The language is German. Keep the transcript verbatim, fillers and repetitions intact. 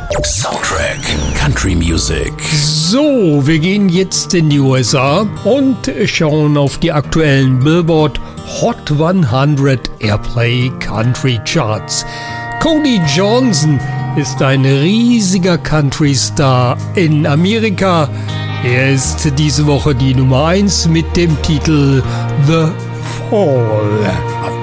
Soundtrack Country Music. So, wir gehen jetzt in die U S A und schauen auf die aktuellen Billboard Hot hundert Airplay Country Charts. Cody Johnson ist ein riesiger Country-Star in Amerika. Er ist diese Woche die Nummer eins mit dem Titel The Fall.